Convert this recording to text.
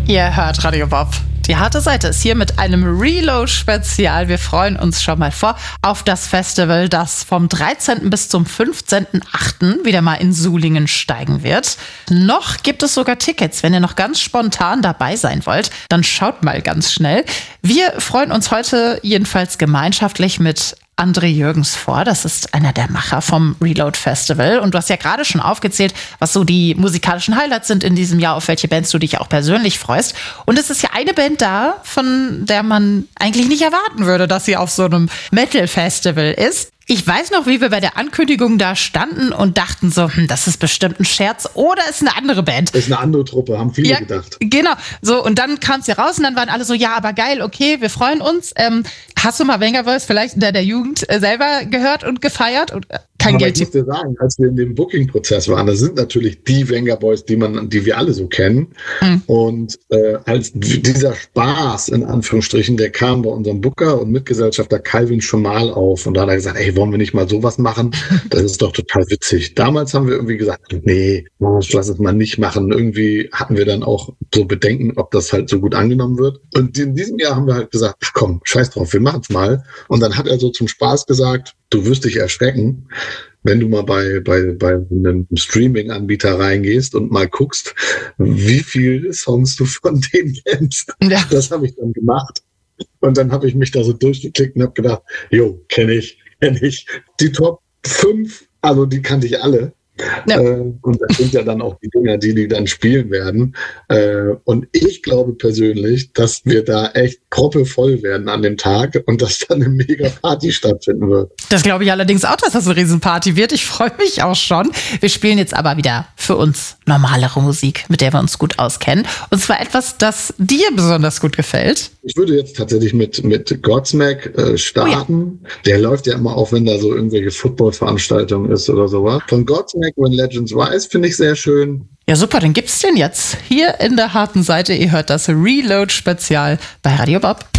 Ihr hört Radio Bob. Die harte Seite ist hier mit einem Reload-Spezial. Wir freuen uns schon mal vor auf das Festival, das vom 13. bis zum 15.8. wieder mal in Sulingen steigen wird. Noch gibt es sogar Tickets. Wenn ihr noch ganz spontan dabei sein wollt, dann schaut mal ganz schnell. Wir freuen uns heute jedenfalls gemeinschaftlich mit André Jürgens vor. Das ist einer der Macher vom Reload Festival. Und du hast ja gerade schon aufgezählt, was so die musikalischen Highlights sind in diesem Jahr, auf welche Bands du dich auch persönlich freust. Und es ist ja eine Band da, von der man eigentlich nicht erwarten würde, dass sie auf so einem Metal-Festival ist. Ich weiß noch, wie wir bei der Ankündigung da standen und dachten so, das ist bestimmt ein Scherz oder ist eine andere Band. Das ist eine andere Truppe, haben viele gedacht. Genau. So, und dann kam es ja raus und dann waren alle so, ja, aber geil, okay, wir freuen uns. Hast du mal Vengaboys vielleicht in der Jugend selber gehört und gefeiert? Und kein aber Geld. Ich muss dir sagen, als wir in dem Booking-Prozess waren, das sind natürlich die Vengaboys, die wir alle so kennen. Mhm. Und als dieser Spaß, in Anführungsstrichen, der kam bei unserem Booker und Mitgesellschafter Calvin schon mal auf. Und da hat er gesagt, ey, wollen wir nicht mal sowas machen? Das ist doch total witzig. Damals haben wir irgendwie gesagt, nee, lass es mal nicht machen. Irgendwie hatten wir dann auch so Bedenken, ob das halt so gut angenommen wird. Und in diesem Jahr haben wir halt gesagt, ach komm, scheiß drauf, wir machen es mal. Und dann hat er so zum Spaß gesagt, du wirst dich erschrecken, wenn du mal bei einem Streaming-Anbieter reingehst und mal guckst, wie viele Songs du von denen kennst. Ja. Das habe ich dann gemacht. Und dann habe ich mich da so durchgeklickt und habe gedacht, jo, kenn ich. Die Top 5, also die kannte ich alle. Ja. Und das sind ja dann auch die Dinger, die dann spielen werden. Und ich glaube persönlich, dass wir da echt proppevoll werden an dem Tag und dass dann eine mega Party stattfinden wird. Das glaube ich allerdings auch, dass das eine Riesenparty wird. Ich freue mich auch schon. Wir spielen jetzt aber wieder für uns normalere Musik, mit der wir uns gut auskennen. Und zwar etwas, das dir besonders gut gefällt. Ich würde jetzt tatsächlich mit Godsmack starten. Oh ja. Der läuft ja immer auf, wenn da so irgendwelche Football-Veranstaltungen ist oder sowas. Von Godsmack, When Legends Rise, finde ich sehr schön. Ja, super, dann gibt's den jetzt hier in der harten Seite. Ihr hört das Reload-Spezial bei Radio Bob.